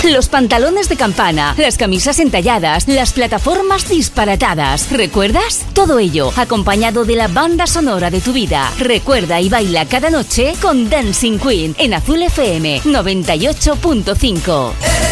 los pantalones de campana, las camisas entalladas, las plataformas disparatadas. ¿Recuerdas? Todo ello acompañado de la banda sonora de tu vida. Recuerda y baila cada noche con Dancing Queen en Azul FM 98.5.